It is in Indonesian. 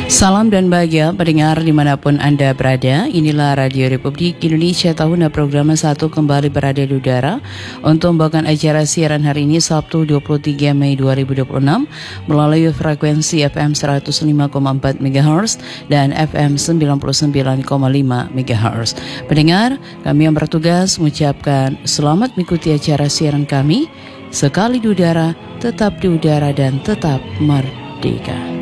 Salam dan bahagia pendengar dimanapun Anda berada. Inilah Radio Republik Indonesia Tahuna Program 1 kembali berada di udara untuk membawakan acara siaran hari ini Sabtu 23 Mei 2026 melalui frekuensi FM 105,4 MHz dan FM 99,5 MHz. Pendengar, kami yang bertugas mengucapkan selamat mengikuti acara siaran kami. Sekali di udara, tetap di udara dan tetap merdeka.